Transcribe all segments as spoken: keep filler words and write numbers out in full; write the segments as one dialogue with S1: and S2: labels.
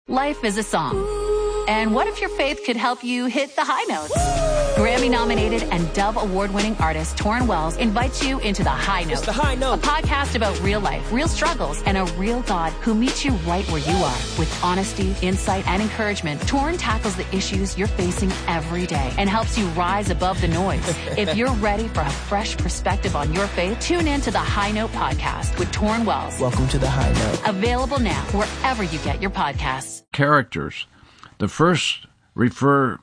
S1: Life is a song. And what if your faith could help you hit the high notes? Grammy-nominated and Dove Award-winning artist Torrin Wells invites you into The High Note.
S2: It's The High Note.
S1: A podcast about real life, real struggles, and a real God who meets you right where you are. With honesty, insight, and encouragement, Torrin tackles the issues you're facing every day and helps you rise above the noise. If you're ready for a fresh perspective on your faith, tune in to The High Note podcast with Torrin Wells.
S2: Welcome to The High Note.
S1: Available now wherever you get your podcasts.
S3: Characters. The first refer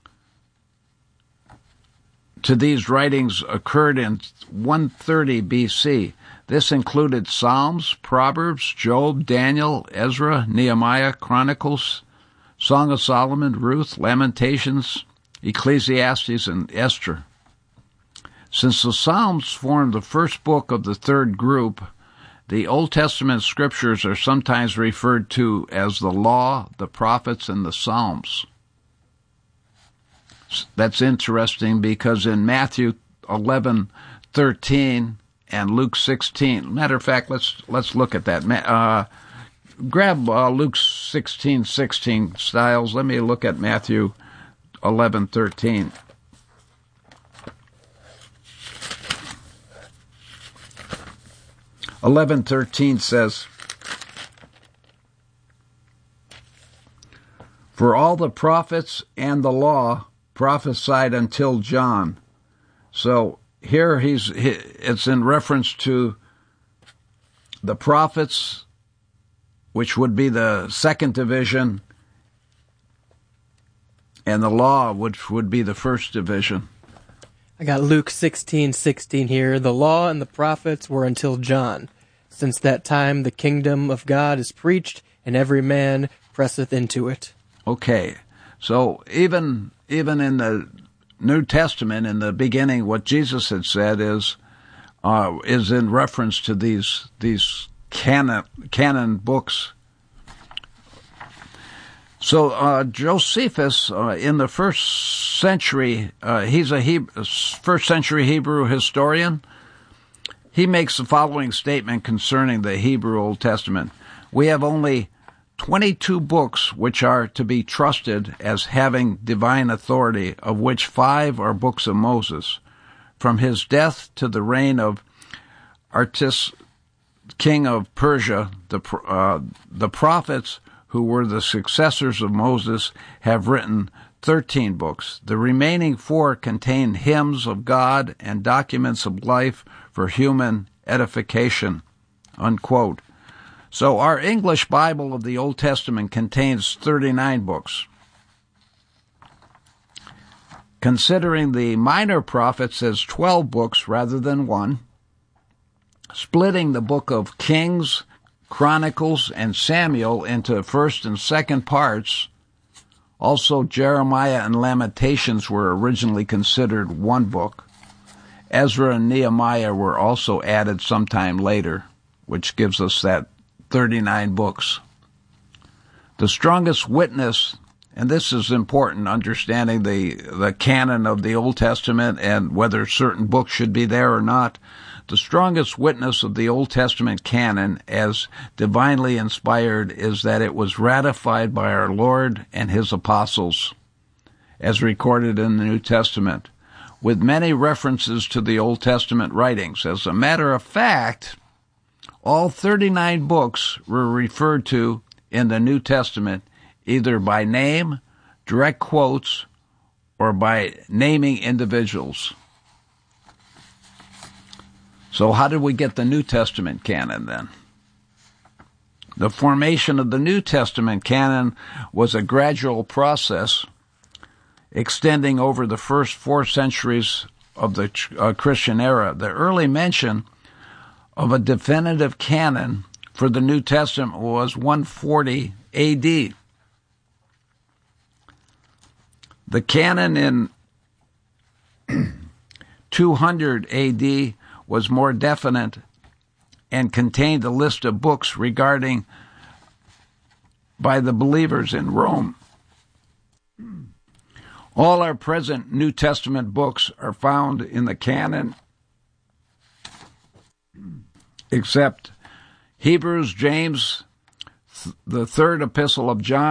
S3: to these writings occurred in one thirty B C. This included Psalms, Proverbs, Job, Daniel, Ezra, Nehemiah, Chronicles, Song of Solomon, Ruth, Lamentations, Ecclesiastes, and Esther. Since the Psalms form the first book of the third group, the Old Testament scriptures are sometimes referred to as the Law, the Prophets, and the Psalms. That's interesting because in Matthew eleven thirteen and Luke sixteen, matter of fact, let's let's look at that. Uh, grab uh, Luke sixteen sixteen, Styles. Let me look at Matthew eleven thirteen. eleven thirteen says, "For all the prophets and the law prophesied until John." So here he's it's in reference to the prophets, which would be the second division, and the law, which would be the first division.
S2: I got Luke sixteen sixteen here. "The law and the prophets were until John. Since that time the kingdom of God is preached, and every man presseth into it."
S3: Okay, so even even in the New Testament, in the beginning, what Jesus had said is uh, is in reference to these these canon canon books. So uh, Josephus, uh, in the first century, uh, he's a Hebrew, first century Hebrew historian. He makes the following statement concerning the Hebrew Old Testament: "We have only twenty-two books which are to be trusted as having divine authority, of which five are books of Moses. From his death to the reign of Artaxerxes, king of Persia, the uh, the prophets who were the successors of Moses have written thirteen books. The remaining four contain hymns of God and documents of life for human edification." Unquote. So our English Bible of the Old Testament contains thirty-nine books. Considering the minor prophets as twelve books rather than one, splitting the book of Kings, Chronicles, and Samuel into first and second parts, also Jeremiah and Lamentations were originally considered one book. Ezra and Nehemiah were also added sometime later, which gives us that thirty-nine books. The strongest witness, and this is important, understanding the, the canon of the Old Testament and whether certain books should be there or not, the strongest witness of the Old Testament canon as divinely inspired is that it was ratified by our Lord and his apostles, as recorded in the New Testament, with many references to the Old Testament writings. As a matter of fact, all thirty-nine books were referred to in the New Testament either by name, direct quotes, or by naming individuals. So how did we get the New Testament canon then? The formation of the New Testament canon was a gradual process extending over the first four centuries of the uh, Christian era. The early mention of a definitive canon for the New Testament was one forty A D. The canon in two hundred A D was more definite and contained a list of books regarding by the believers in Rome. All our present New Testament books are found in the canon except Hebrews, James, the third epistle of John,